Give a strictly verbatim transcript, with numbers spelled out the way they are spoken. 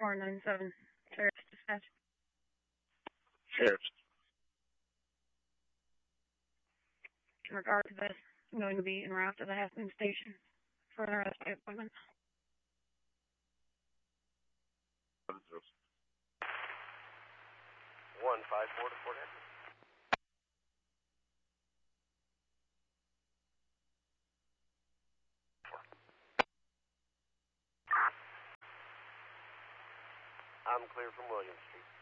four nine seven. Sheriff's dispatch. Sheriff's. In regard to this, I'm going to be en route to the Half Moon Station for an arrest appointment. One five four to Fort Hampton. I'm clear from William Street.